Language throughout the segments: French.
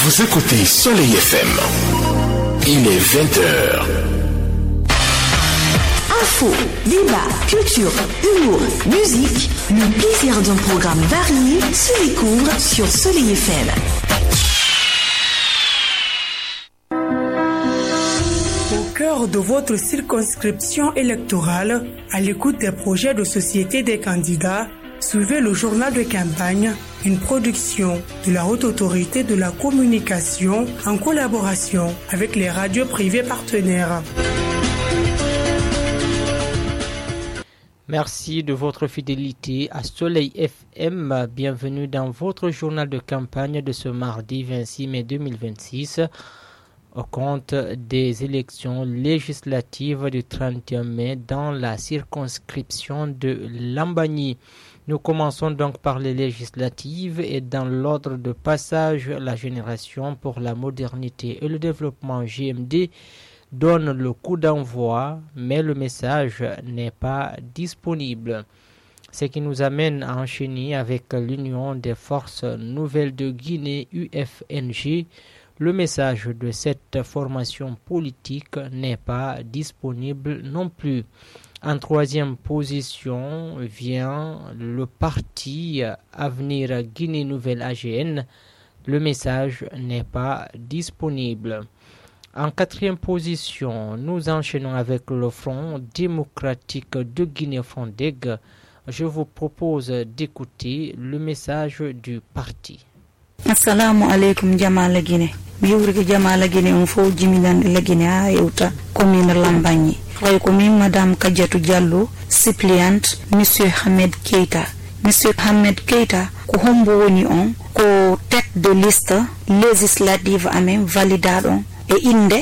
Vous écoutez Soleil FM. Il est 20h. Info, débat, culture, humour, musique, le plaisir d'un programme varié se découvre sur Soleil FM. Au cœur de votre circonscription électorale, à l'écoute des projets de société des candidats, suivez le journal de campagne, une production de la Haute Autorité de la Communication en collaboration avec les radios privées partenaires. Merci de votre fidélité à Soleil FM. Bienvenue dans votre journal de campagne de ce mardi 26 mai 2026 au compte des élections législatives du 31 mai dans la circonscription de Lambagny. Nous commençons donc par les législatives et dans l'ordre de passage, la Génération pour la modernité et le développement GMD donne le coup d'envoi, mais le message n'est pas disponible. Ce qui nous amène à enchaîner avec l'Union des forces nouvelles de Guinée, UFNG. Le message de cette formation politique n'est pas disponible non plus. En troisième position vient le parti Avenir Guinée Nouvelle AGN. Le message n'est pas disponible. En quatrième position, nous enchaînons avec le Front démocratique de Guinée-Fondeg. Je vous propose d'écouter le message du parti. Assalamu alaikum Jamal Guinée. Biwurgi Jamal Guinée on fo jiminan la Guinée a yewta commune Lambagny. Way ko min madame Kadiatou Diallo, suppléante monsieur Ahmed Keita. Monsieur Ahmed Keita ko hombo woni on ko tête de liste législative amen validadon e inde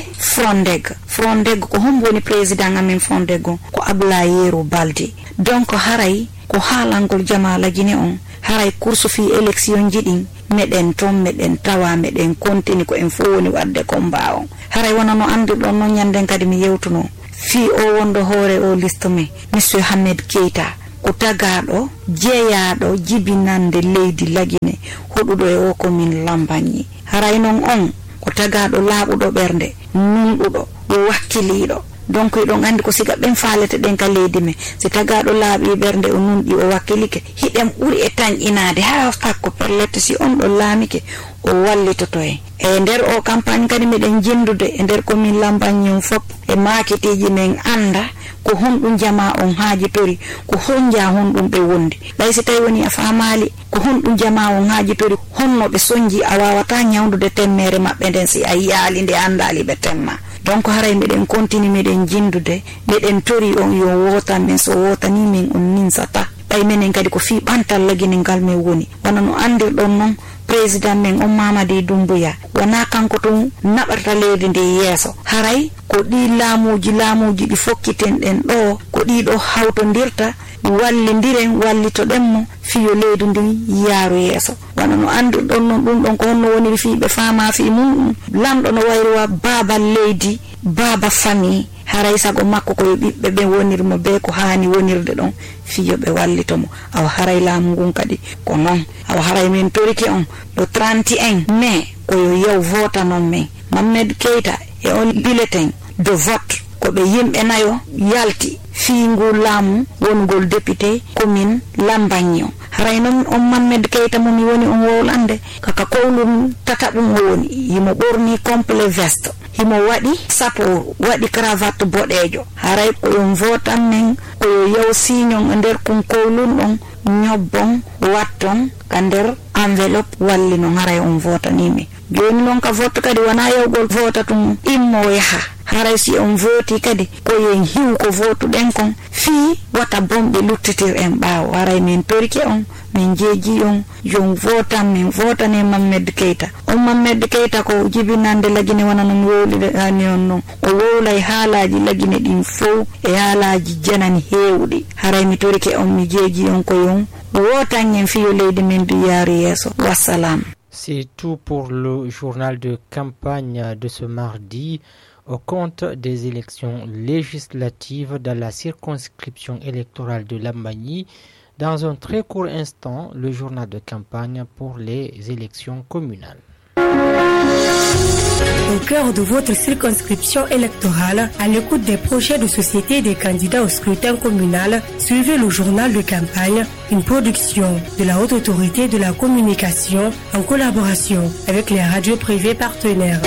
Frondeg ko hombo woni président amen Frondeg ko Ablayero Balde. Donc haray ko halangol Jamal Guinée on haray course fi élection jidin meden tawa meden kontini ko en fo woni wadde combat on haray wona no andirɗon non nyanden kadi mi yewtuno fi o wondo hoore o liste me monsieur Ahmed Keita ko tagaɗo jeeyaɗo jibinande leydi Lagine hoɗuɗo e o commune Lambagny haray non on ko tagaɗo laaɓuɗo ɓernde nunɗuɗo ɗo wakkiliɗo donc ɗon andi ko siga ɓen faalete ɗen ka leydi me si tagaɗo laaɓi ɓernde o nunɗi o wakkilike hiɗen ɓuri e tan inade ha hakko perlette si on ɗo laamike o wallitoto en e nder o campagne kadi miɗen jindude e nder commune Lambagny on fop e maketiji men anda ko honɗum jama on haaji tori ko honja honɗum ɓe wondi lay si tawi woni a famali ko honɗum jama on haaji tori honno ɓe sonji a wawata ñawdude temmere maɓɓe nden si a yaali nde andali ɓe temma donc haray miɗen continue miɗen jindude miɗen tori on yo wotan men so wotani min on ninsata ɓay menen kadi ko fi ɓantal Lagine ngal men woni wona no andirɗon non président men on Mamadi Doumbouya wona kanko to naɓata leydi ndi yeeso haray ko ɗi laamuji ɗi fokkiten ɗen ɗo ko ɗiɗo hawtondirta wallidiren wallitoɗenmo fiyo leydi ndi yaaru yeeso wona no andirɗon non ɗum ɗon ko honno woniri fiɓe faama fi mum lamɗo no wayrowa baaba leydi baaba famille haray sago makko ko ɓiɓɓe ɓe wonirmo be ko hani wonirde ɗon fiyo ɓe wallitomo awa haray laamu ngun kadi ko non awa haray min toriki on le 31 mai koyo yew vota non men Ahmed Keita e on bulletin de vote ko ɓe yimɓe nayo yalti fiingu laamu wongol député commune Lambagny haray non on Ahmed Keita momi woni on wowlande kaka kowlum tataɓum o woni yimo ɓorni complet veste himo waɗi sapo waɗi cravate boɗejo haray koyon votan men koyo yew signon e nder kunkowlun ɗon ñobbon watton ka nder enveloppe walli non haray on votanimi joni non ka vote kadi wona yewgol vota tum immo yaha haray si on voti kadi koyen hiw ko votuɗen kon fi wata bomɓe luttitir en ɓaawo haray min torike on min jeeji on jon votan min votane Ahmed Keita on Ahmed Keita ko jibinande Lagine wona non wowlide hani on non o wowlay haalaji Lagine ɗin fof e haalaji janani heewɗi haray mi torike on mi jeeji on koyon wotan en fiyo leydi men du yaaru yeeso wassalam. C'est tout pour le journal de campagne de ce mardi au compte des élections législatives dans la circonscription électorale de Lambagny. Dans un très court instant, le journal de campagne pour les élections communales. cœur de votre circonscription électorale, à l'écoute des projets de société des candidats au scrutin communal, suivez le journal de campagne, une production de la Haute Autorité de la Communication en collaboration avec les radios privées partenaires.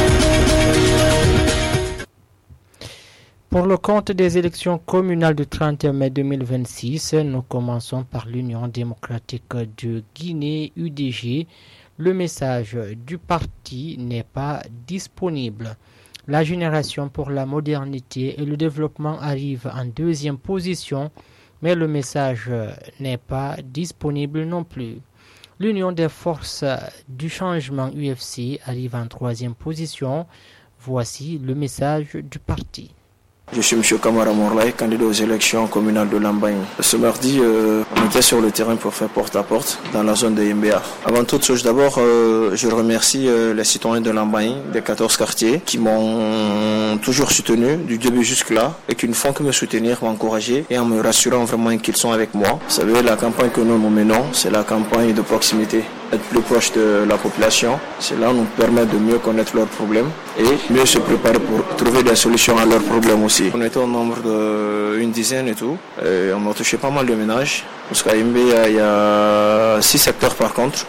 Pour le compte des élections communales du 31 mai 2026, nous commençons par l'Union démocratique de Guinée, UDG. Le message du parti n'est pas disponible. La génération pour la modernité et le développement arrive en deuxième position, mais le message n'est pas disponible non plus. L'Union des forces du changement UFC arrive en troisième position. Voici le message du parti. Je suis M. Kamara Morlaï, candidat aux élections communales de Lambagne. Ce mardi, on était sur le terrain pour faire porte-à-porte dans la zone de Yembéa. Avant toute chose, d'abord, je remercie les citoyens de Lambagne, des 14 quartiers, qui m'ont toujours soutenu du début jusque-là et qui ne font que me soutenir, m'encourager et en me rassurant vraiment qu'ils sont avec moi. Vous savez, la campagne que nous menons, c'est la campagne de proximité. Être plus proche de la population, cela nous permet de mieux connaître leurs problèmes et mieux se préparer pour trouver des solutions à leurs problèmes aussi. On était au nombre d'une dizaine et tout, et on a touché pas mal de ménages, parce qu'à Yembéa, il y a 6 secteurs par contre.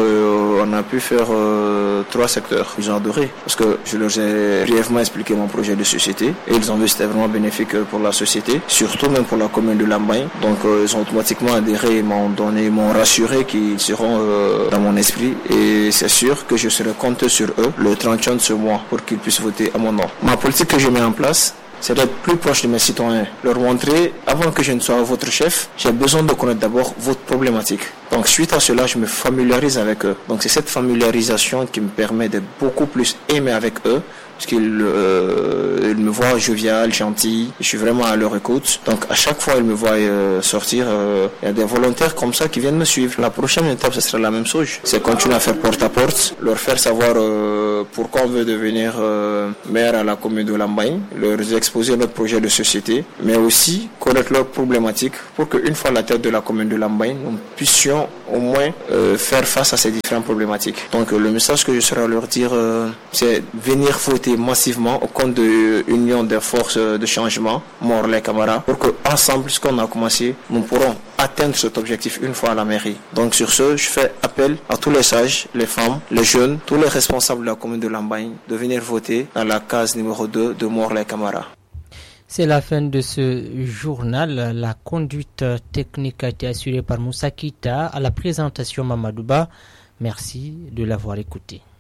On a pu faire 3 secteurs. Ils ont adoré, parce que je leur ai brièvement expliqué mon projet de société, et ils ont vu que c'était vraiment bénéfique pour la société, surtout même pour la commune de Lambagne. Donc ils ont automatiquement adhéré, ils m'ont rassuré qu'ils seront dans mon esprit, et c'est sûr que je serai compté sur eux le 31 de ce mois pour qu'ils puissent voter à mon nom. Ma politique que je mets en place, c'est d'être plus proche de mes citoyens, leur montrer, avant que je ne sois votre chef, j'ai besoin de connaître d'abord votre problématique. Donc suite à cela, je me familiarise avec eux. Donc c'est cette familiarisation qui me permet d'être beaucoup plus aimé avec eux, parce qu'ils me voient jovial, gentil, je suis vraiment à leur écoute. Donc à chaque fois ils me voient sortir, il y a des volontaires comme ça qui viennent me suivre. La prochaine étape, ce sera la même chose. C'est continuer à faire porte-à-porte, leur faire savoir pourquoi on veut devenir maire à la commune de Lambagne, leur exposer notre projet de société, mais aussi connaître leurs problématiques pour qu'une fois à la tête de la commune de Lambagne, nous puissions au moins faire face à ces différentes problématiques. Donc le message que je serai à leur dire, c'est venir voter massivement au compte de l'Union des forces de changement, Morlaï Kamara, pour qu'ensemble, ce qu'on a commencé, nous pourrons atteindre cet objectif une fois à la mairie. Donc sur ce, je fais appel à tous les sages, les femmes, les jeunes, tous les responsables de la commune de Lambagne de venir voter dans la case numéro 2 de Morlaï Kamara. C'est la fin de ce journal. La conduite technique a été assurée par Moussa Kita, à la présentation Mamadouba. Merci de l'avoir écouté.